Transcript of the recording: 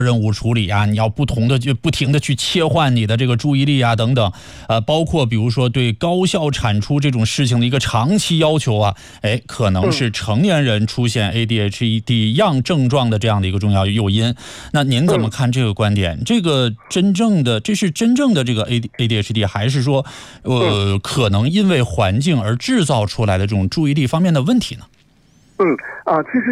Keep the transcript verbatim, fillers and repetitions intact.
任务处理啊，你要不同的就不停的去切换你的这个注意力啊等等，呃，包括比如说对高效产出这种事情的一个长期要求啊，哎，可能是成年人出现 A D H D 样症状的这样的一个重要诱因。那您怎么看这个观点？这个真正的这是真正的这个 A D H D， 还是说呃可能因为环境而制造出来的这种注意力方面的问题呢？ 嗯啊，其实